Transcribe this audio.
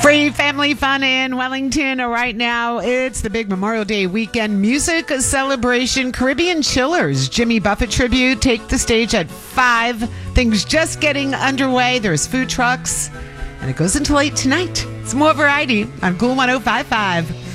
Free family fun in Wellington right now. It's the big Memorial Day weekend music celebration. Caribbean Chillers, Jimmy Buffett tribute, take the stage at 5. Things just getting underway. There's food trucks, and it goes until 8 tonight. It's more variety on Cool 105.5.